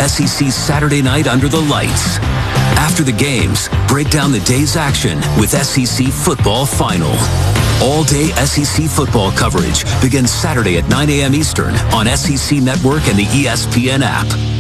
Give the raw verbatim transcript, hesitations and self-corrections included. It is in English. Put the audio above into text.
S E C Saturday Night Under the Lights. After the games, break down the day's action with S E C Football Final. All-day S E C football coverage begins Saturday at nine a m Eastern on S E C Network and the E S P N app.